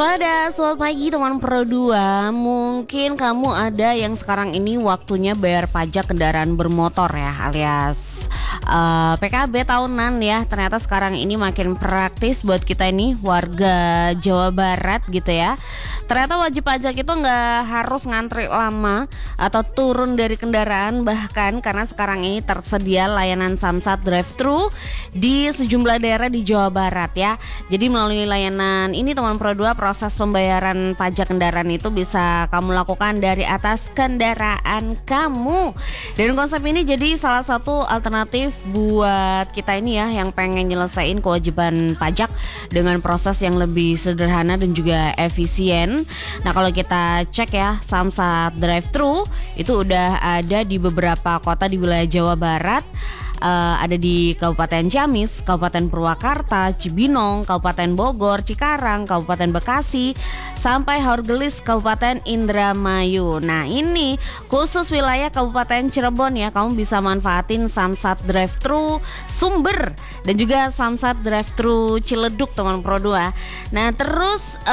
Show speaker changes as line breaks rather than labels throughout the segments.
Waspada, selamat pagi teman Pro 2. Mungkin kamu ada yang sekarang ini waktunya bayar pajak kendaraan bermotor ya, alias PKB tahunan ya. Ternyata sekarang ini makin praktis buat kita ini warga Jawa Barat gitu ya. Ternyata wajib pajak itu nggak harus ngantri lama atau turun dari kendaraan, bahkan karena sekarang ini tersedia layanan Samsat drive-thru di sejumlah daerah di Jawa Barat ya. Jadi melalui layanan ini teman Pro 2, proses pembayaran pajak kendaraan itu bisa kamu lakukan dari atas kendaraan kamu. Dan konsep ini jadi salah satu alternatif buat kita ini ya yang pengen nyelesain kewajiban pajak dengan proses yang lebih sederhana dan juga efisien. Nah, kalau kita cek ya, Samsat drive-thru itu udah ada di beberapa kota di wilayah Jawa Barat. Ada di Kabupaten Ciamis, Kabupaten Purwakarta, Cibinong, Kabupaten Bogor, Cikarang, Kabupaten Bekasi, sampai Horgelis, Kabupaten Indramayu. Nah, ini khusus wilayah Kabupaten Cirebon ya. Kamu bisa manfaatin Samsat drive-thru Sumber dan juga Samsat drive-thru Ciledug teman Pro 2. Nah, terus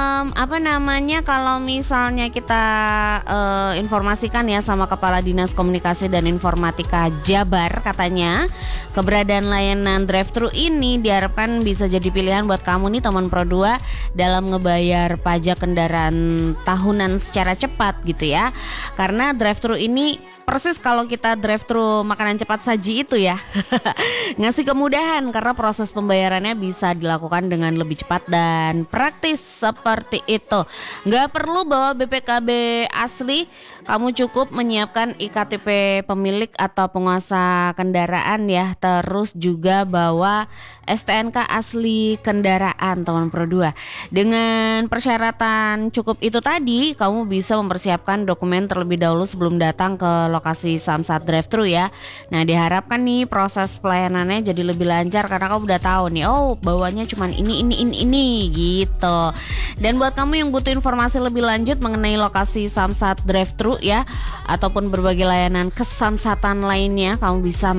kalau misalnya kita informasikan ya sama Kepala Dinas Komunikasi dan Informatika Jabar, katanya keberadaan layanan drive-thru ini diharapkan bisa jadi pilihan buat kamu nih teman Pro 2 dalam ngebayar pajak kendaraan tahunan secara cepat gitu ya. Karena drive-thru ini persis kalau kita drive-thru makanan cepat saji itu ya. Ngasih kemudahan karena proses pembayarannya bisa dilakukan dengan lebih cepat dan praktis seperti itu. Nggak perlu bawa BPKB asli, kamu cukup menyiapkan iktp pemilik atau penguasa kendaraan ya. Terus juga bawa STNK asli kendaraan teman Pro 2. Dengan persyaratan cukup itu tadi, kamu bisa mempersiapkan dokumen terlebih dahulu sebelum datang ke lokasi Samsat drive-thru ya. Nah, diharapkan nih proses pelayanannya jadi lebih lancar karena kamu udah tahu nih, oh bawanya cuman ini gitu. Dan buat kamu yang butuh informasi lebih lanjut mengenai lokasi Samsat drive-thru ya, ataupun berbagai layanan kesamsatan lainnya, kamu bisa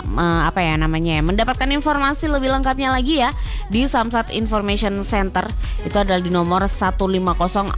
mendapatkan informasi lebih lengkapnya lagi ya di Samsat Information Center. Itu adalah di nomor 150410,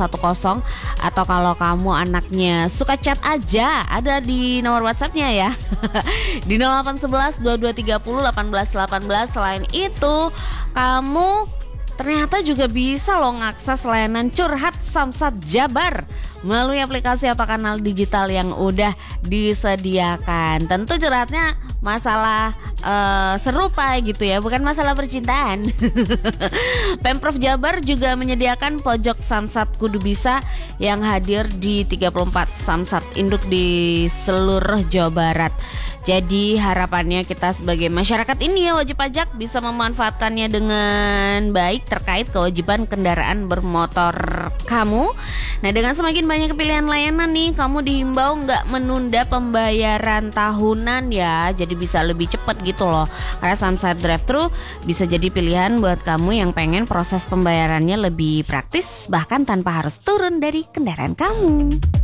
atau kalau kamu anaknya suka chat aja, ada di nomor WhatsApp-nya ya. Di 0811 2230 1818. Selain itu, kamu ternyata juga bisa loh ngakses layanan curhat Samsat Jabar melalui aplikasi atau kanal digital yang udah disediakan. Tentu curhatnya masalah serupa gitu ya, bukan masalah percintaan. Pemprov Jabar juga menyediakan pojok Samsat Kudu Bisa yang hadir di 34 Samsat induk di seluruh Jawa Barat. Jadi harapannya kita sebagai masyarakat ini ya wajib pajak bisa memanfaatkannya dengan baik terkait kewajiban kendaraan bermotor kamu. Nah, dengan semakin banyak pilihan layanan nih, kamu dihimbau nggak menunda pembayaran tahunan ya. Jadi bisa lebih cepat gitu loh. Karena Samsat drive-thru bisa jadi pilihan buat kamu yang pengen proses pembayarannya lebih praktis, bahkan tanpa harus turun dari kendaraan kamu.